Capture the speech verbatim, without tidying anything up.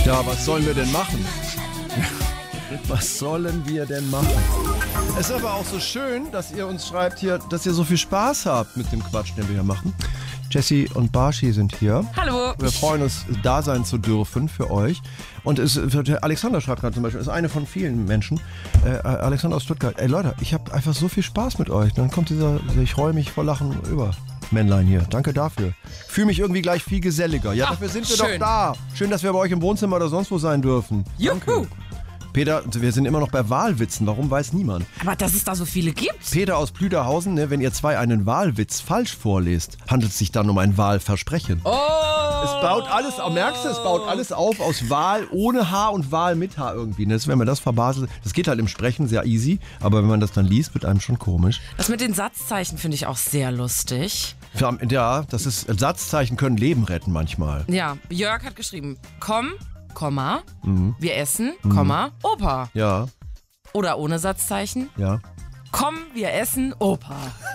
Ja, was sollen wir denn machen? Was sollen wir denn machen? Es ist aber auch so schön, dass ihr uns schreibt hier, dass ihr so viel Spaß habt mit dem Quatsch, den wir hier machen. Jessie und Barshi sind hier. Hallo. Wir freuen uns, da sein zu dürfen für euch. Und es, Alexander schreibt gerade zum Beispiel, ist eine von vielen Menschen. Äh, Alexander aus Stuttgart. Ey Leute, ich habe einfach so viel Spaß mit euch. Dann kommt dieser, ich freue mich vor Lachen über. Männlein hier. Danke dafür. Fühle mich irgendwie gleich viel geselliger. Ja, Ach, dafür sind wir schön. doch da. Schön, dass wir bei euch im Wohnzimmer oder sonst wo sein dürfen. Juhu. Danke. Peter, wir sind immer noch bei Wahlwitzen. Warum weiß niemand? Aber dass es da so viele gibt? Peter aus Plüderhausen, ne, wenn ihr zwei einen Wahlwitz falsch vorlest, handelt es sich dann um ein Wahlversprechen. Oh! Es baut alles, merkst du, es baut alles auf aus Wahl ohne H und Wahl mit H irgendwie. Das, wenn man das verbaselt, das geht halt im Sprechen sehr easy, aber wenn man das dann liest, wird einem schon komisch. Das mit den Satzzeichen finde ich auch sehr lustig. Ja, das ist, Satzzeichen können Leben retten manchmal. Ja, Jörg hat geschrieben, komm, Komma, mhm. wir essen, mhm. Komma, Opa. Ja. Oder ohne Satzzeichen, ja. komm, wir essen, Opa.